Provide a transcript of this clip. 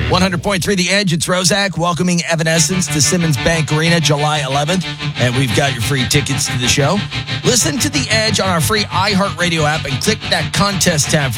100.3 The Edge, it's Rozak welcoming Evanescence to Simmons Bank Arena July 11th. And we've got your free tickets to the show. Listen to The Edge on our free iHeartRadio app and click that contest tab for